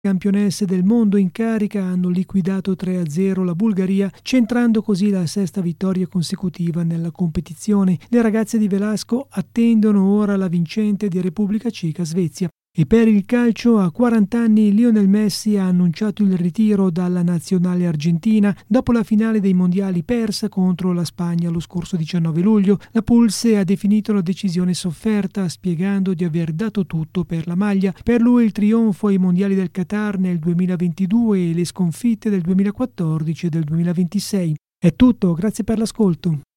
campionesse del mondo in carica hanno liquidato 3-0 la Bulgaria, centrando così la sesta vittoria consecutiva nella competizione. Le ragazze di Velasco attendono ora la vincente di Repubblica Ceca-Svezia. E per il calcio, a 40 anni Lionel Messi ha annunciato il ritiro dalla nazionale argentina dopo la finale dei mondiali persa contro la Spagna lo scorso 19 luglio. La Pulse ha definito la decisione sofferta, spiegando di aver dato tutto per la maglia. Per lui il trionfo ai mondiali del Qatar nel 2022 e le sconfitte del 2014 e del 2026. È tutto, grazie per l'ascolto.